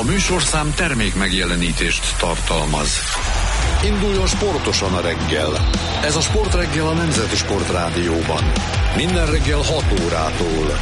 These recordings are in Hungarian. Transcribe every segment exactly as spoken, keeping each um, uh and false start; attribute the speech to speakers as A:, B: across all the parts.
A: A műsorszám termék megjelenítést tartalmaz. Induljon sportosan a reggel. Ez a Sportreggel a Nemzeti Sportrádióban. Minden reggel hat órától.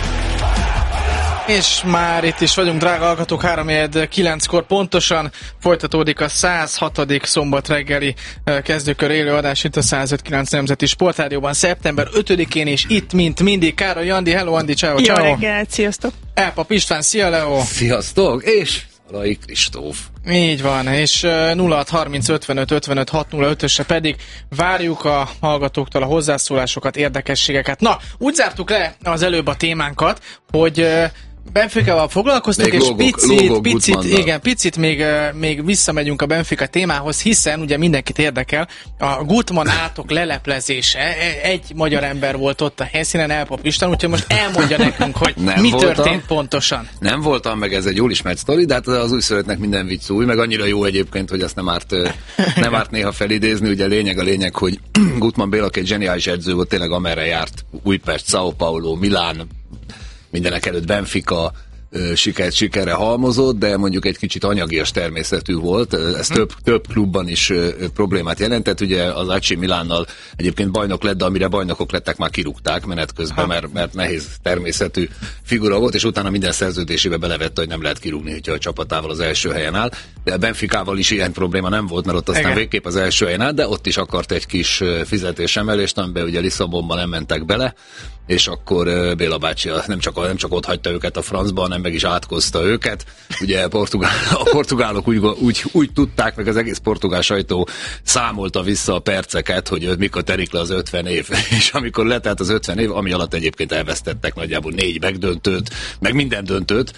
B: És már itt is vagyunk, drága hallgatók, három kilenckor pontosan folytatódik a száz hatodik szombat reggeli kezdőkör élő adás itt a száz öt kilenc Nemzeti Sportrádióban szeptember ötödikén, és itt, mint mindig, Károly Andi, hello Andi, ciao,
C: Jó
B: ciao.
C: reggelt, sziasztok!
B: Elpap István, szia Leo!
D: Sziasztok, és Rai Kristóf.
B: Így van, és nulla hat harminc ötvenöt ötvenöt hat nulla ötösre pedig várjuk a hallgatóktól a hozzászólásokat, érdekességeket. Na, úgy zártuk le az előbb a témánkat, hogy Benficával foglalkoztunk, még és logok, picit, logok picit, igen, picit még, még visszamegyünk a Benfica témához, hiszen ugye mindenkit érdekel, a Gutman átok leleplezése, egy magyar ember volt ott a helyszínen, Elpap István, úgyhogy most elmondja nekünk, hogy nem mi voltam, történt pontosan.
D: Nem voltam, meg ez egy jól ismert sztori, de hát az újszülöttnek minden vicc új, meg annyira jó egyébként, hogy azt nem árt, nem árt néha felidézni, ugye a lényeg a lényeg, hogy Gutman Béla egy zseniális edző volt, tényleg amerre járt, Újpest, São Paulo, Milán, mindenek előtt Benfica sikert sikerre halmozott, de mondjuk egy kicsit anyagias természetű volt. Ez hm. több, több klubban is problémát jelentett. Ugye az á cé Milánnal egyébként bajnok lett, de amire bajnokok lettek, már kirúgták menet közben, mert, mert nehéz természetű figura volt, és utána minden szerződésébe belevette, hogy nem lehet kirúgni, hogyha a csapatával az első helyen áll. De a Benficával is ilyen probléma nem volt, mert ott aztán Igen. végképp az első helyen áll, de ott is akart egy kis fizetésemelést, amiben ugye Lisszabonban nem mentek bele, és akkor Béla bácsi nem csak, nem csak ott hagyta őket a francba, hanem meg is átkozta őket. Ugye a, portugál, a portugálok úgy, úgy, úgy tudták, meg az egész portugál sajtó számolta vissza a perceket, hogy mikor terik le az ötven év. És amikor letelt az ötven év, ami alatt egyébként elvesztettek nagyjából négy megdöntőt, meg minden döntőt,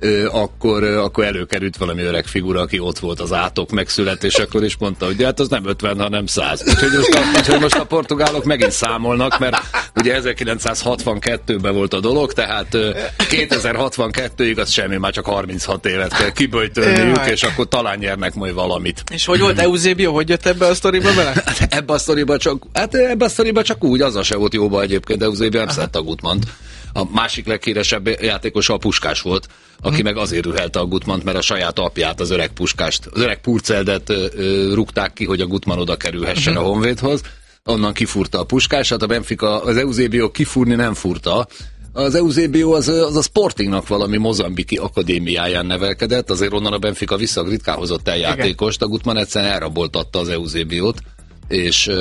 D: akkor, akkor előkerült valami öreg figura, aki ott volt az átok megszületésekor, és mondta, hogy hát az nem ötven, hanem száz. Úgyhogy most a, úgyhogy most a portugálok megint számolnak, mert ugye ezerkilencszázhatvankettőben volt a dolog, tehát kétezer-hatvankettőig az semmi, már csak harminchat évet kell kiböjtölniük, és akkor talán nyernek majd valamit.
B: És hogy volt Eusebio, hogy jött ebbe a sztoriba bele?
D: Ebbe a sztoriba csak, hát ebbe a sztoriba csak úgy, azzal se volt jóba egyébként, Eusebio nem szerette a Gutmant. A másik leghíresebb játékos a Puskás volt, aki hmm. meg azért rühelte a Gutmant, mert a saját apját, az öreg Puskást, az öreg Purceldet rúgták ki, hogy a Gutman oda kerülhessen hmm. a Honvédhoz. Onnan kifúrta a Puskását, a Benfica, az Eusebio kifúrni nem fúrta. Az Eusebio az, az a Sportingnak valami mozambiki akadémiáján nevelkedett, azért onnan a Benfica vissza ritkán hozott el játékost, a Gutman egyszerűen elraboltatta az Eusebiót, és,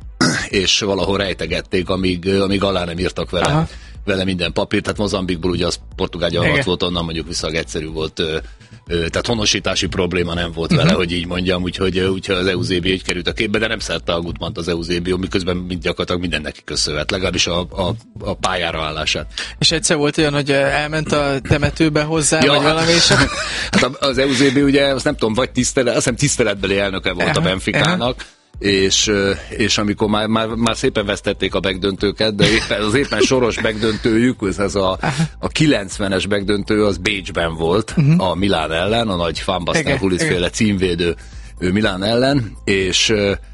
D: és valahol rejtegették, amíg, amíg alá nem írtak vele, vele minden papírt. Tehát Mozambikból ugye az portugál gyakorlat volt, onnan mondjuk viszont egyszerű volt, tehát honosítási probléma nem volt vele, uh-huh. hogy így mondjam, úgyhogy, úgyhogy az Eusebio így került a képbe, de nem szerte a Gutmant az Eusebio, miközben mind gyakorlatilag minden neki köszönhet, legalábbis a, a, a pályára állását. És
B: egyszer volt olyan, hogy elment a temetőbe hozzá, ja, vagy valami is?
D: Hát az Eusebio ugye, azt nem tudom, vagy tisztelet, azt hiszem tiszteletbeli elnöke volt uh-huh. a Benficának, uh-huh. És, és amikor már, már, már szépen vesztették a megdöntőket, de éppen, az éppen soros megdöntőjük, ez a, a kilencvenes megdöntő, az Bécsben volt, uh-huh. a Milán ellen, a nagy Van Basten féle címvédő Milán ellen, és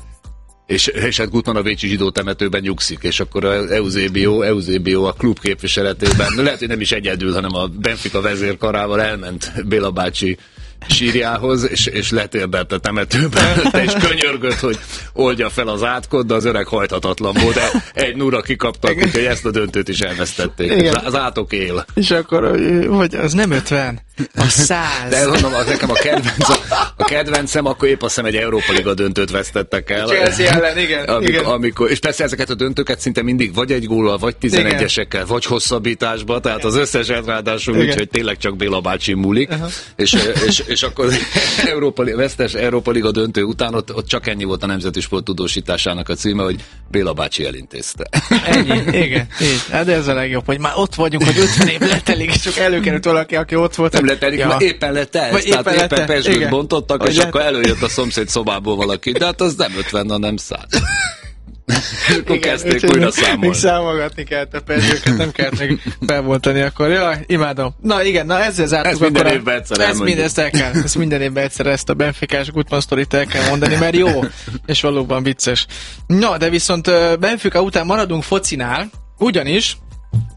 D: és, és hát Gutman a bécsi zsidó temetőben nyugszik, és akkor az Eusebio, Eusebio a klub képviseletében, lehet, hogy nem is egyedül, hanem a Benfica vezérkarával elment Béla bácsi sírjához, és, és letérdelt a temetőben, és könyörgött, hogy oldja fel az átkot, de az öreg hajthatatlan volt, de egy nulla kikaptak, úgyhogy ezt a döntőt is elvesztették. Igen. Az átok él.
B: És akkor, hogy az nem ötven, a száz.
D: De mondom, az nekem a, kedvenc, a kedvencem, akkor épp azt hiszem egy Európa Liga döntőt vesztettek el.
B: Chelsea ellen, igen.
D: Amikor,
B: igen.
D: Amikor, és persze ezeket a döntőket szinte mindig vagy egy góllal, vagy tizenegyesekkel, vagy hosszabbításba, tehát az összeset ráadásul úgy, hogy tényleg csak Béla bácsi múlik. Uh-huh. És, és, és akkor Európa, vesztes Európa Liga döntő után ott, ott csak ennyi volt a Nemzeti Sport tudósításának a címe, hogy Béla bácsi elintézte.
B: Ennyi, igen. Így. Hát ez a legjobb, hogy már ott vagyunk, hogy ötven év letelik, és csak előkerült valaki, aki ott volt.
D: Nem letelik, ja. éppen lett el, tehát éppen, éppen pezsgőt bontottak, vagy és lehet... akkor előjött a szomszéd szobából valaki, de hát az nem ötven, hanem száz. Akkor kezdték újra számolni.
B: Még számolgatni kellett a pezsgőket, nem kellett még felbontani akkor. Jaj, imádom. Na igen, na ezzel zártuk.
D: Ez minden évben egyszer
B: ez mind, ezt el kell, ezt minden évben egyszer ezt a Benficás Gutman sztorit el kell mondani, mert jó, és valóban vicces. Na, de viszont Benfica után maradunk focinál, ugyanis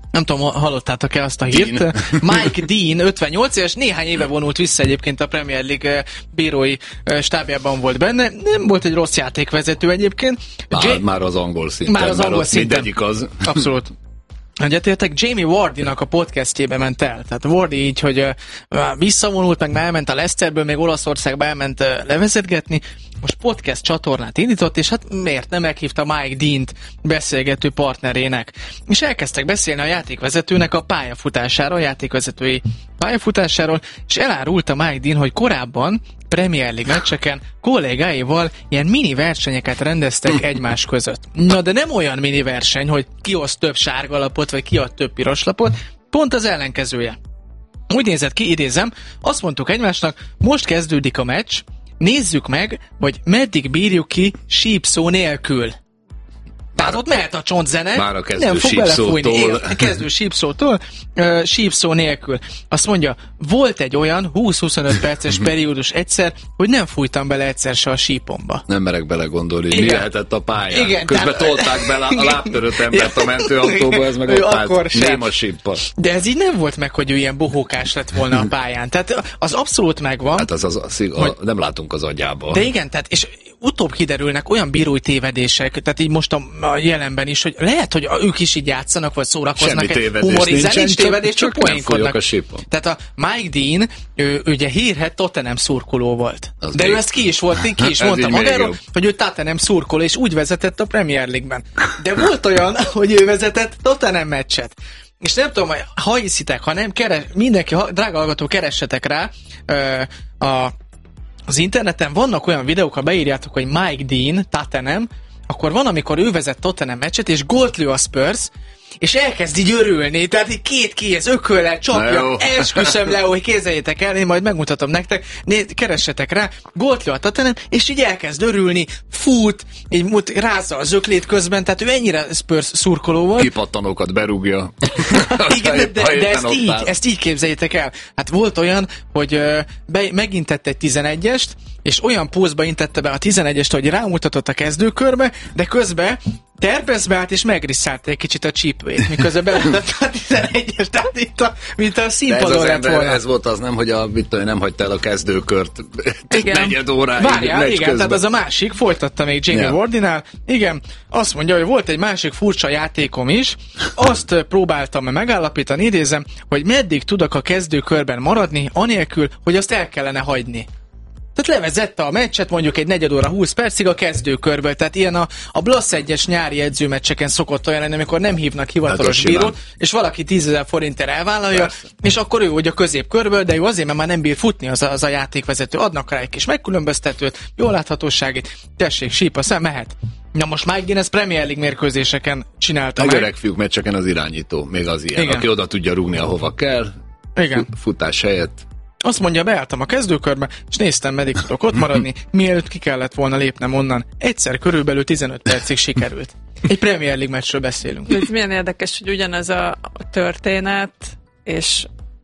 B: Nem tudom, hallottátok-e azt a hírt?
D: Dean.
B: Mike Dean, ötvennyolc éves, néhány éve vonult vissza egyébként a Premier League bírói stábjában volt benne. Nem volt egy rossz játékvezető egyébként.
D: Már,
B: J-
D: már az angol szinten.
B: Már az angol szinten.
D: Mindegyik az.
B: Abszolút. Egyetértek, Jamie Vardy-nak a podcastjébe ment el. Tehát Vardy így, hogy uh, visszavonult, meg már elment a Leicesterből, még Olaszországba elment uh, levezetgetni. Most podcast csatornát indított, és hát miért nem meghívta Mike Dean-t beszélgető partnerének. És elkezdtek beszélni a játékvezetőnek a pályafutásáról, a játékvezetői pályafutásáról, és elárulta Mike Dean, hogy korábban Premier League meccseken kollégáival ilyen mini versenyeket rendeztek egymás között. Na de nem olyan mini verseny, hogy ki oszt több sárga lapot, vagy ki ad több piros lapot, pont az ellenkezője. Úgy nézett ki, idézem, azt mondtuk egymásnak, most kezdődik a meccs, nézzük meg, hogy meddig bírjuk ki sípszó nélkül. Tehát ott mehet a csontzene,
D: már a kezdő
B: nem fog belefújni. Igen, a kezdő sípszótól, uh, sípszó nélkül. Azt mondja, volt egy olyan húsz-huszonöt perces periódus egyszer, hogy nem fújtam bele egyszer se a sípomba.
D: Nem merek belegondolni, mi lehetett a pályán.
B: Igen,
D: közben
B: tehát...
D: tolták bele a lábtörött embert a mentőautóba, ez meg ott állt néma síppal.
B: De ez így nem volt meg, hogy ő ilyen bohókás lett volna a pályán. Tehát az abszolút megvan.
D: Hát az, az, az, az hogy... nem látunk az agyába.
B: De igen, tehát és utóbb kiderülnek olyan bírói tévedések, tehát így most a, a jelenben is, hogy lehet, hogy ők is így játszanak, vagy szórakoznak, humorizálni, nincs tévedés, csak, csak poénkodnak. Tehát a Mike Dean, ő ugye hírhet Tottenham szurkoló volt. Az de még... ő ezt ki is volt, ki is mondta magáról, hogy ő Tottenham szurkoló, és úgy vezetett a Premier League-ben. De volt olyan, hogy ő vezetett Tottenham meccset. És nem tudom, ha hiszitek, ha nem, keres, mindenki, drága hallgató, keressetek rá ö, a az interneten vannak olyan videók, ha beírjátok, hogy Mike Dean, Tottenham, akkor van, amikor ő vezet Tottenham meccset, és gólt lő a Spurs, és elkezd így örülni, tehát így két kéz, ököllel csapja, esküszöm le, hogy kézeljétek el, én majd megmutatom nektek, né, keressetek rá, gólt lő a Tottenham, és így elkezd örülni, fut, így mut, rázza az öklét közben, tehát ő ennyire Spurs szurkoló volt.
D: Kipattanókat berúgja.
B: Igen, de, de, de ezt, így, ezt így képzeljétek el. Hát volt olyan, hogy uh, be, megintett egy tizenegyest, és olyan pózba intette be a tizenegyest, hogy rámutatott a kezdőkörbe, de közben terpeszbe állt, és megrisszálta egy kicsit a csípőjét, miközben beletette a tizenegyest, tehát itt a, mint a színpadon lett volna.
D: Ez volt az nem, hogy a, mit tudom, nem hagyta el a kezdőkört negyed óráig.
B: Várjál, igen, közben. Tehát az a másik, folytatta még Jamie ja. Vardynál, igen, azt mondja, hogy volt egy másik furcsa játékom is, azt próbáltam megállapítani, idézem, hogy meddig tudok a kezdőkörben maradni, anélkül, hogy azt el kellene hagyni. Tehát levezette a meccset mondjuk egy negyed óra húsz percig a kezdőkörből, tehát ilyen a, a Blasz egyes nyári edzőmeccseken szokott olyan lenni, amikor nem hívnak hivatalos hát bírót, és valaki tízezer forintért elvállalja, persze. És akkor ő ugye a középkörből, de ő azért, mert már nem bír futni az a, az a játékvezető, adnak rá egy kis megkülönböztetőt, jó láthatóságét, tessék, sípa, szem, mehet. Na most Mike Dean ezt Premier League mérkőzéseken csinálta meg.
D: A öreg fiúk meccseken az irányító, még az ilyen, igen. Aki oda tudja rúgni, ahova kell, igen. Futás helyett.
B: Azt mondja, beálltam a kezdőkörbe, és néztem, meddig tudok ott maradni, mielőtt ki kellett volna lépnem onnan. Egyszer körülbelül tizenöt percig sikerült. Egy Premier League meccsről beszélünk.
C: Ez milyen érdekes, hogy ugyanez a történet, és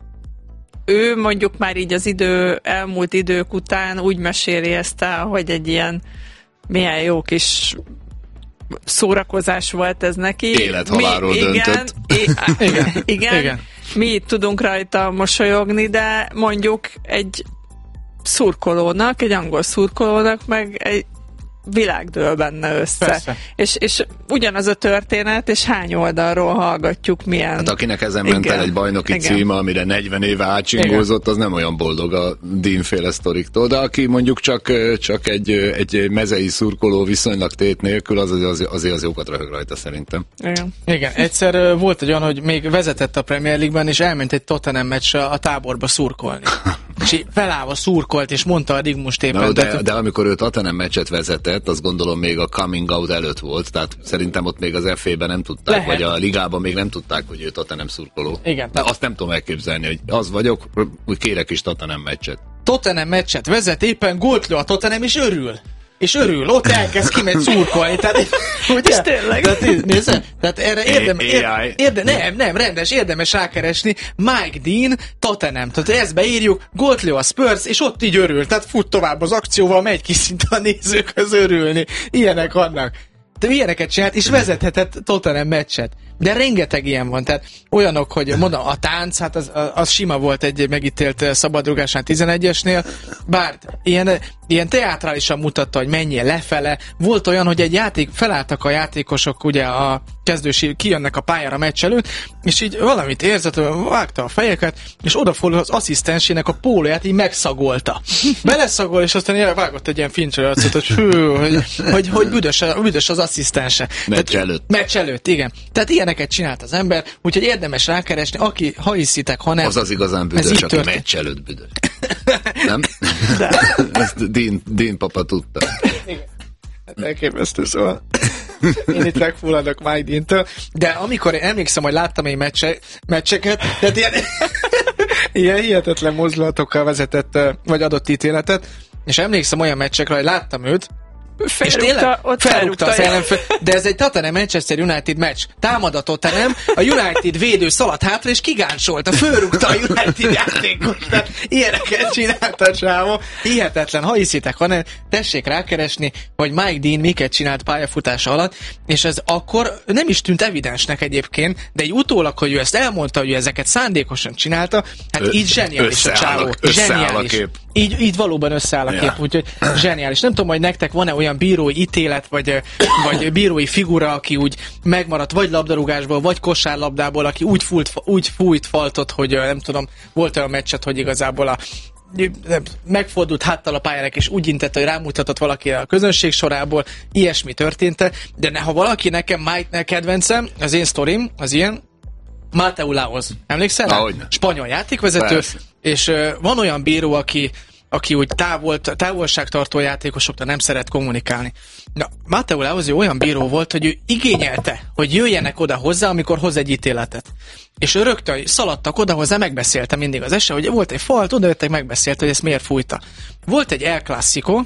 C: ő mondjuk már így az idő, elmúlt idők után úgy meséli ezt el, hogy egy ilyen milyen jó kis szórakozás volt ez neki.
D: Élethalálról döntött.
C: Igen, igen, igen. igen. Mi itt tudunk rajta mosolyogni, de mondjuk egy szurkolónak, egy angol szurkolónak meg egy világ dől benne össze. És, és ugyanaz a történet, és hány oldalról hallgatjuk, milyen... Hát
D: akinek ezen ment el egy bajnoki igen. címe, amire negyven éve átsingózott, az nem olyan boldog a Dean-féle sztoriktól, de aki mondjuk csak, csak egy, egy mezei szurkoló viszonylag tét nélkül, az azért az, az jókat röhög rajta szerintem.
B: Igen. Igen, egyszer volt egy olyan, hogy még vezetett a Premier League-ben, és elment egy Tottenham meccsre a táborba szurkolni. És felállva szurkolt, és mondta a Digmust éppen.
D: No, de, de amikor ő Tottenham meccset vezetett, azt gondolom még a coming out előtt volt, tehát szerintem ott még az ef á-ben nem tudták, lehet. Vagy a ligában még nem tudták, hogy ő Tottenham szurkoló.
B: Igen.
D: De azt nem tudom elképzelni, hogy az vagyok, úgy kérek is Tottenham meccset.
B: Tottenham meccset vezet, éppen gólt lő a Tottenham, és örül. És örül, ott elkezd kimegy szurkolni. Tehát, ugye?
C: Tényleg.
B: Tehát, nézze, tehát erre érdemes, érde, nem, nem, rendes, érdemes rákeresni. Mike Dean, Tottenham. Tehát ezt beírjuk, gólt lő a Spurs, és ott így örül. Tehát fut tovább az akcióval, megy ki szinte a nézőkhöz örülni. Ilyenek vannak. De ilyeneket csinált, és vezethetett Tottenham meccset. De rengeteg ilyen van, tehát olyanok, hogy mondom, a tánc, hát az, az sima volt egy megítélt szabadrugásán tizenegyesnél, bár ilyen, ilyen teátrálisan mutatta, hogy menjél lefele. Volt olyan, hogy egy játék, felálltak a játékosok, ugye a kezdősi, kijönnek a pályára meccs előtt, és így valamit érzett, vágta a fejeket, és odafordul az asszisztensének a pólóját, így megszagolta. Beleszagol, és aztán ilyen vágott egy ilyen fincsaracot, hogy hű, hogy, hogy, hogy büdös, büdös az asszisztense.
D: Meccs előtt.
B: Meccs előtt, igen. Tehát ilyeneket csinált az ember, úgyhogy érdemes rákeresni, aki, ha hiszitek, ha nem.
D: Az az igazán büdös, aki történt. Meccs előtt büdös. Nem? Ezt Dean, Dean papa tudta.
B: Igen. Hát elképesztő, szóval. Én itt megfulladok Mike Dean-től, de amikor én emlékszem, hogy láttam egy meccse, meccseket, tehát ilyen, ilyen hihetetlen mozdulatokkal vezetett, vagy adott ítéletet, és emlékszem olyan meccsekre, hogy láttam őt,
C: Felrúgta,
B: és tényleg
C: ott
B: felrúgta az ellenfél, de ez egy Tottenham Manchester United meccs. Támad a Tottenham, a United védő szaladt hátra, és kigáncsolta, fölrúgta a United játékos. Tehát ilyeneket csinálta a csávó. Hihetetlen, ha hiszitek, hanem tessék rákeresni, hogy Mike Dean miket csinált pályafutása alatt, és ez akkor nem is tűnt evidensnek egyébként, de egy utólag, hogy ő ezt elmondta, hogy ő ezeket szándékosan csinálta, hát Ö, így zseniális a csávó. Zseniális. A így, így valóban összeáll a kép, ja. Úgyhogy zseniális. Nem tudom, hogy nektek van-e olyan bírói ítélet, vagy, vagy bírói figura, aki úgy megmaradt vagy labdarúgásból, vagy kosárlabdából, aki úgy fújt, úgy fújt faltot, hogy nem tudom, volt olyan meccset, hogy igazából a megfordult háttal a pályának, és úgy intett, hogy rámutatott valaki a közönség sorából, ilyesmi történt, de ne, ha valaki nekem, Mike kedvencem, az én sztorim, az ilyen, Mateu Laoz. Emlékszel rá? Spanyol játékvezető, persze. És uh, van olyan bíró, aki, aki úgy távol, távolságtartó játékosoktól nem szeret kommunikálni. Na, Mateu Laoz olyan bíró volt, hogy ő igényelte, hogy jöjjenek oda hozzá, amikor hoz egy ítéletet. És ő rögtön szaladtak oda hozzá, megbeszélte mindig az eset, hogy volt egy falt, odajöttek, megbeszélte, hogy ezt miért fújta. Volt egy El Clásico,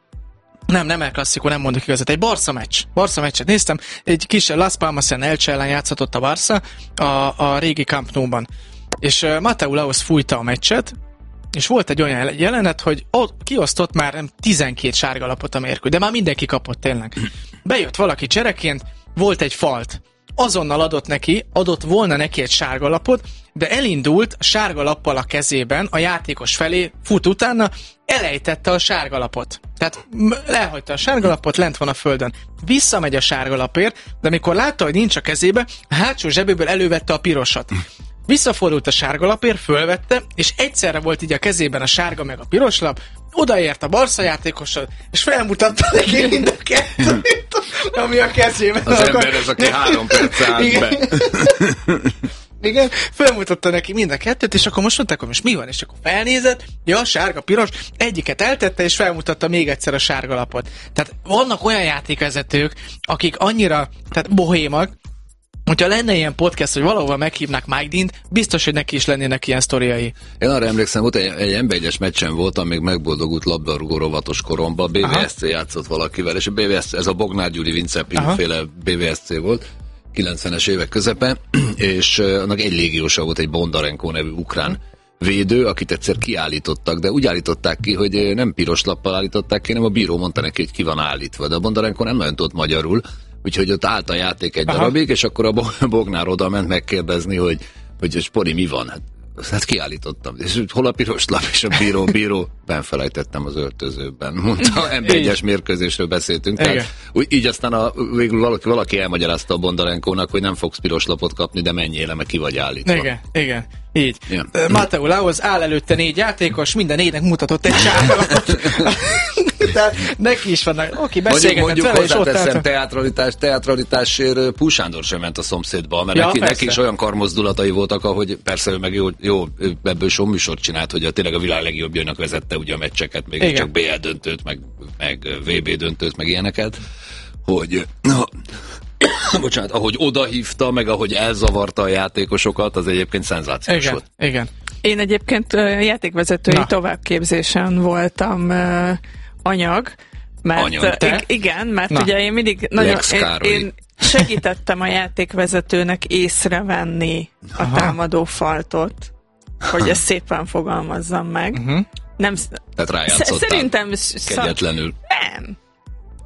B: Nem, nem El Clásico, nem mondok igazat. Egy Barca meccs. Barca meccset néztem. Egy kis Las Palmasen Elche ellen játszott a Barca a, a régi Camp Nou-ban. És uh, Mateu Laoz fújta a meccset, és volt egy olyan jelenet, hogy ott kiosztott már nem tizenkét sárgalapot a mérkő, de már mindenki kapott tényleg. Bejött valaki csereként, volt egy falt. Azonnal adott neki, adott volna neki egy sárgalapot, de elindult sárgalappal a kezében a játékos felé, fut utána, elejtette a sárgalapot. Tehát elhagyta a sárgalapot, lent van a földön. Visszamegy a sárgalapért, de amikor látta, hogy nincs a kezébe, a hátsó zsebéből elővette a pirosat. Visszafordult a sárgalapért, fölvette, és egyszerre volt így a kezében a sárga meg a piros lap, odaért a Barca játékosod, és felmutatta neki mind a kettőt, ami a kezében.
D: Az akar. Ember ez, aki három perc állt be.
B: Igen, felmutatta neki mind a kettőt, és akkor most mondták, hogy most mi van, és akkor felnézett, ja, sárga, piros, egyiket eltette, és felmutatta még egyszer a sárgalapot. Tehát vannak olyan játékvezetők, akik annyira, tehát bohémak, hogyha lenne ilyen podcast, hogy valahol meghívnák Mike Dean-t, biztos, hogy neki is lennének ilyen sztoriai. Én
D: arra emlékszem, volt egy, egy em bé egyes meccsen voltam, még megboldogult labdarúgó rovatos koromban, bé vé es cé Aha. játszott valakivel, és a bé vé es cé, ez a Bognár Gyuri Vince féle bé vé es cé volt, kilencvenes évek közepe, és annak egy légiósa volt, egy Bondarenko nevű ukrán védő, akit egyszer kiállítottak, de úgy állították ki, hogy nem piros lappal állították ki, hanem a bíró mondta neki, hogy ki van állítva, de a Bondarenko nem nagyon tudott magyarul, úgyhogy ott állt a játék egy Aha. darabig, és akkor a Bognár oda ment megkérdezni, hogy, hogy Spori, mi van? Hát, hát kiállítottam. És hol a piros lap? És a bíró, bíró, benfelejtettem az öltözőben. Mondta, em bé egyes mérkőzésről beszéltünk. Tehát, úgy, így aztán a, végül valaki, valaki elmagyarázta a Bondarenkónak, hogy nem fogsz piros lapot kapni, de menjél le, mert ki vagy állítva.
B: Igen, igen. Így. Ja. Mateu Laoz áll előtte négy játékos, minden négynek mutatott egy sárgalapot. Tehát neki is vannak, oké, beszélgetett vele, és ott állt.
D: Teatralitás, teatralitásért Púl Sándor sem ment a szomszédba, mert ja, neki, neki is olyan karmozdulatai voltak, ahogy persze ő meg jó, jó ebből show műsort csinált, hogy a, tényleg a világ legjobbjának vezette ugye a meccseket, még Igen. csak bé el döntőt, meg, meg vé bé döntőt, meg ilyeneket, hogy... No, bocsánat, ahogy odahívta, meg ahogy elzavarta a játékosokat, az egyébként szenzációs
B: Igen,
D: volt.
B: Igen.
C: Én egyébként játékvezetői Na. továbbképzésen voltam uh, anyag, mert
D: anyag,
C: ig- igen, mert Na. ugye én mindig nagyon, én, én segítettem a játékvezetőnek észrevenni Aha. a támadó faltot, hogy ezt szépen fogalmazzam meg. Uh-huh. Nem,
D: Tehát rájátszottál.
C: Szerintem
D: kegyetlenül.
C: Nem.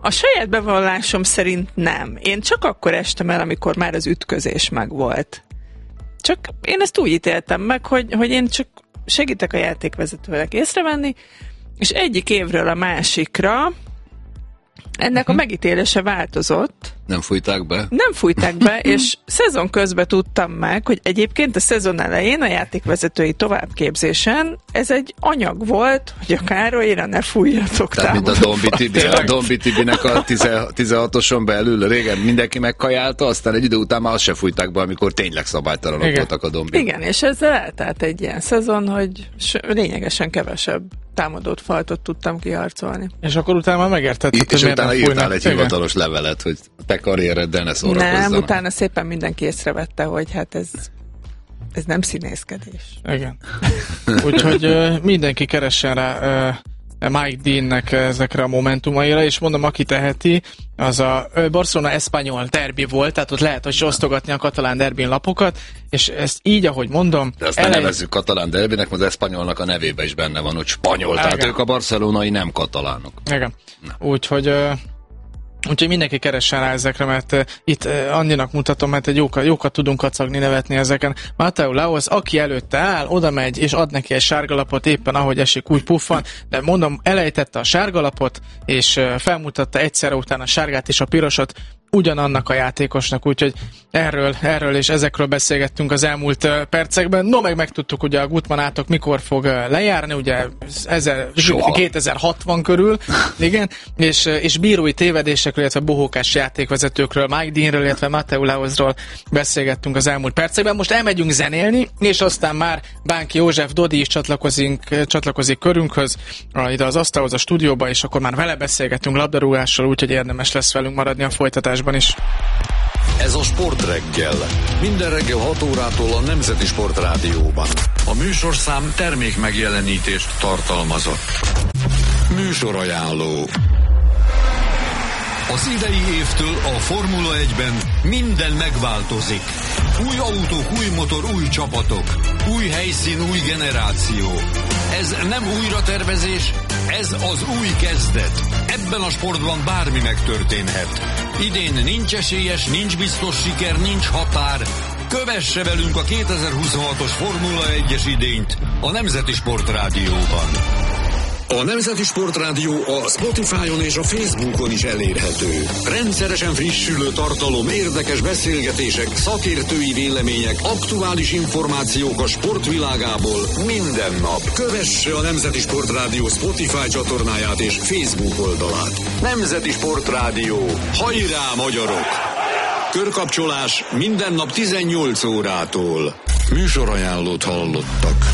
C: A saját bevallásom szerint nem. Én csak akkor estem el, amikor már az ütközés megvolt. Csak én ezt úgy ítéltem meg, hogy, hogy én csak segítek a játékvezetőnek észrevenni, és egyik évről a másikra ennek a megítélése változott.
D: Nem fújták be?
C: Nem fújták be, és szezon közben tudtam meg, hogy egyébként a szezon elején a játékvezetői továbbképzésen ez egy anyag volt, hogy a Károlyra ne fújjatok.
D: Tehát mint a Dombi Tibi, a Dombi Tibinek a tizenhatoson belül régen mindenki megkajálta, aztán egy idő után már azt se fújták be, amikor tényleg szabálytalanok voltak a Dombi.
C: Igen, és ezzel eltelt egy ilyen szezon, hogy lényegesen kevesebb támadót faltot tudtam kiharcolni.
B: És akkor utána már megértetted,
D: és utána írtál egy hivatalos levelet, hogy te karriereddel ne szórakozzanak.
C: Nem, utána szépen mindenki észrevette, hogy hát ez, ez nem színészkedés.
B: Igen. Úgyhogy uh, mindenki keressen rá uh, Mike Deannek ezekre a momentumaira, és mondom, aki teheti, az a Barcelona Espanyol derbi volt, tehát ott lehet, hogy osztogatni a katalán derbin lapokat, és ezt így, ahogy mondom...
D: De ezt elej... ne nevezzük katalán derbinek, mert az Espanyolnak a nevébe is benne van, hogy spanyol, igen. Tehát ők a barcelonai nem katalánok.
B: Igen. Úgyhogy... Uh, Úgyhogy mindenki keressen rá ezekre, mert uh, itt uh, Andinak mutatom, mert egy jókat, jókat tudunk kacagni, nevetni ezeken. Mateu Laoz, aki előtte áll, oda megy, és ad neki egy sárgalapot, éppen ahogy esik, úgy puffan, de mondom, elejtette a sárgalapot, és uh, felmutatta egyszerre utána a sárgát és a pirosot, ugyanannak a játékosnak, úgyhogy erről, erről és ezekről beszélgettünk az elmúlt uh, percekben. No, meg megtudtuk, ugye a Gutmanátok mikor fog uh, lejárni, ugye kétezer-hatvan körül, igen, és, uh, és bírói tévedésekről, illetve bohókás játékvezetőkről, Mike Deanről, illetve Mateu Laozról beszélgettünk az elmúlt percekben. Most elmegyünk zenélni, és aztán már Bánki József Dodi is csatlakozik, csatlakozik körünkhöz, uh, ide az asztalhoz a stúdióba, és akkor már vele beszélgetünk labdarúgásról, úgyhogy érdemes lesz velünk maradni a folytatásban is.
A: Ez a Sportreggel. Minden reggel hat órától a Nemzeti Sport Rádióban. A műsorszám termék megjelenítést tartalmazott. Műsorajánló. Az idei évtől a Formula egyben minden megváltozik. Új autók, új motor, új csapatok. Új helyszín, új generáció. Ez nem újratervezés, ez az új kezdet. Ebben a sportban bármi megtörténhet. Idén nincs esélyes, nincs biztos siker, nincs határ. Kövesse velünk a kétezer-huszonhatos Formula egyes idényt a Nemzeti Sport Rádióban. A Nemzeti Sport Rádió a Spotify-on és a Facebookon is elérhető. Rendszeresen frissülő tartalom, érdekes beszélgetések, szakértői vélemények, aktuális információk a sportvilágából minden nap. Kövesse a Nemzeti Sport Rádió Spotify csatornáját és Facebook oldalát. Nemzeti Sport Rádió. Hajrá, magyarok! Körkapcsolás minden nap tizennyolc órától. Műsorajánlót hallottak.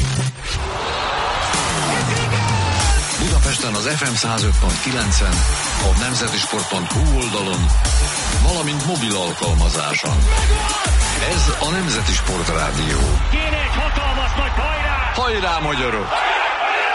A: Budapesten az ef em száz öt pont kilencen, a nemzetisport pont hu oldalon, valamint mobil alkalmazáson. Ez a Nemzeti Sport Rádió.
E: Kéne egy hatalmas nagy hajrá!
A: Hajrá, magyarok!